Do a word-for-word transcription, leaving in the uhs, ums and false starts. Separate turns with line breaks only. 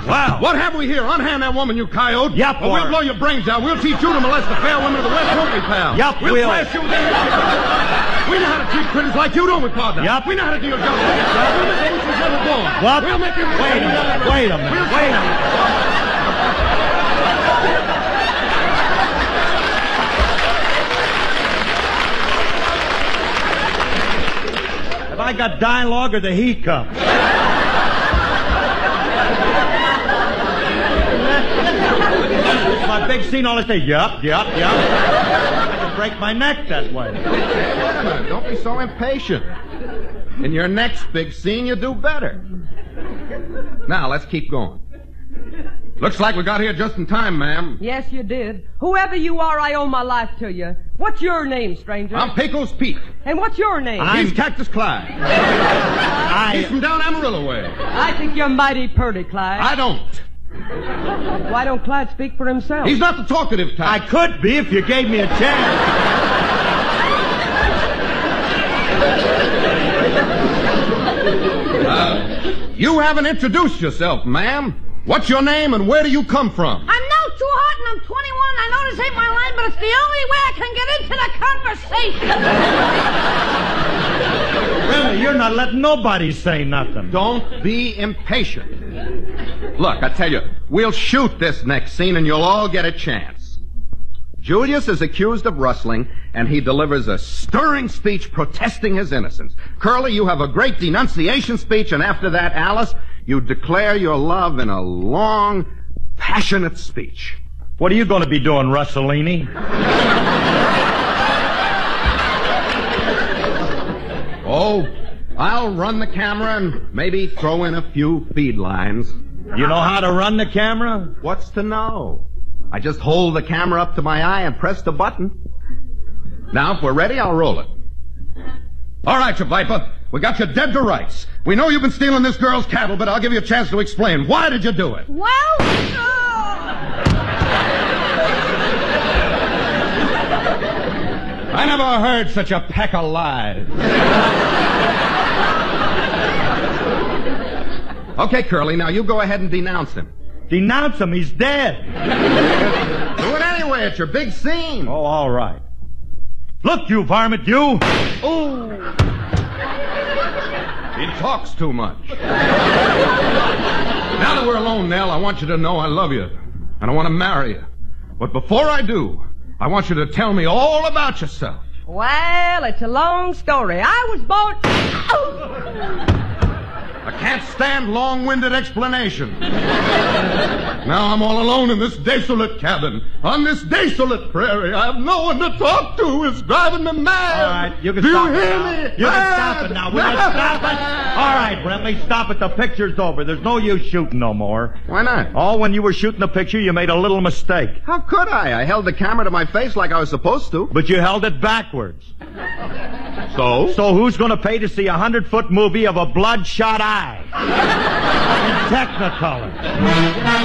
Wow.
What have we here? Unhand that woman, you coyote.
Yup,
Or we'll
or-
blow your brains out. We'll teach you to molest the fair women of the West, won't we, pal?
Yup,
we'll.
we'll.
Flash you there. We know how to treat critters like you, don't we, partner?
Yup.
We know how to deal justice. We'll make the Lucy's never born.
What?
We'll make him...
Wait a minute. Wait a minute. Wait a minute. Have I got dialogue or the heat cup? My big scene, all I say, yup, yup, yup. I could break my neck that way.
Wait a minute. Don't be so impatient. In your next big scene, you do better. Now, let's keep going. Looks like we got here just in time, ma'am.
Yes, you did. Whoever you are, I owe my life to you. What's your name, stranger?
I'm Pecos Pete.
And what's your name?
He's Cactus Clyde.
I...
He's from down Amarillo way.
I think you're mighty purty, Clyde.
I don't.
Why don't Clyde speak for himself?
He's not the talkative
I
type.
could be if you gave me a chance.
Uh, you haven't introduced yourself, ma'am. What's your name and where do you come from?
I'm no too hot and I'm twenty-one. I know this ain't my line, but it's the only way I can get into the conversation.
Really, you're not letting nobody say nothing.
Don't be impatient. Look, I tell you, we'll shoot this next scene and you'll all get a chance. Julius is accused of rustling, and he delivers a stirring speech protesting his innocence. Curly, you have a great denunciation speech, and after that, Alice, you declare your love in a long, passionate speech.
What are you going to be doing, Russolini?
Oh, I'll run the camera and maybe throw in a few feed lines.
You know how to run the camera?
What's to know? I just hold the camera up to my eye and press the button. Now, if we're ready, I'll roll it. All right, you viper. We got you dead to rights. We know you've been stealing this girl's cattle, but I'll give you a chance to explain. Why did you do it?
Well,
I never heard such a peck of lies. Okay, Curly, now you go ahead and denounce him.
Denounce him. He's dead.
Do it anyway. It's your big scene.
Oh, all right. Look, you varmint, you.
Oh. He talks too much. Now that we're alone, Nell, I want you to know I love you. And I want to marry you. But before I do, I want you to tell me all about yourself.
Well, it's a long story. I was born...
I can't stand long-winded explanation. Now I'm all alone in this desolate cabin, on this desolate prairie. I have no one to talk to. It's driving me mad.
All right, you can
Do
stop
you
it
hear
now.
me?
You can stop it now. Will you stop it? All right, Brentley, stop it. The picture's over. There's no use shooting no more.
Why not?
Oh, when you were shooting the picture, you made a little mistake.
How could I? I held the camera to my face like I was supposed to.
But you held it backwards.
So?
So who's going to pay to see a hundred-foot movie of a bloodshot eye? In Technicolor.